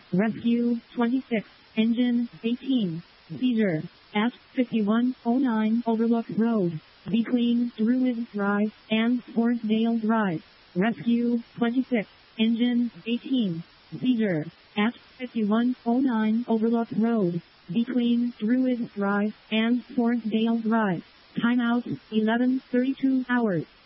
Rescue 26, Engine 18, Seizure at 5109 Overlook Road, between Druid Drive and Swarsdale Drive. Rescue 26, Engine 18, Seizure at 5109 Overlook Road, between Druid Drive and Swarsdale Drive. Timeout 11:32 hours.